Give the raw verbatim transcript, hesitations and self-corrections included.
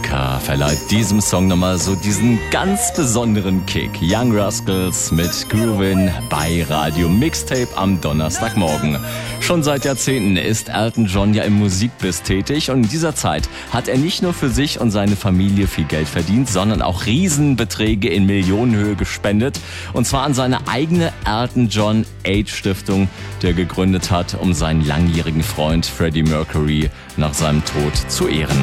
Musiker verleiht diesem Song nochmal so diesen ganz besonderen Kick. Young Rascals mit Groovin bei Radio Mixtape am Donnerstagmorgen. Schon seit Jahrzehnten ist Elton John ja im Musikbiz tätig und in dieser Zeit hat er nicht nur für sich und seine Familie viel Geld verdient, sondern auch Riesenbeträge in Millionenhöhe gespendet. Und zwar an seine eigene Elton John AIDS Stiftung, die er gegründet hat, um seinen langjährigen Freund Freddie Mercury nach seinem Tod zu ehren.